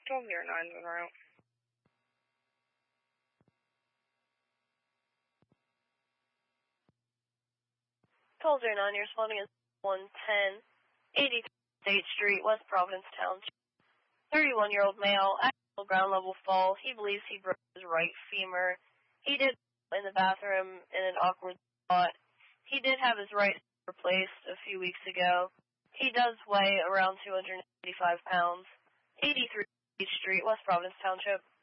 1209's en route. 1209, you're responding as 110, 83 State Street, West Providence Township. 31-year-old male, actual ground level fall. He believes he broke his right femur. He did in the bathroom in an awkward spot. He did have his right replaced a few weeks ago. He does weigh around 285 pounds. 83 State Street, West Providence Township.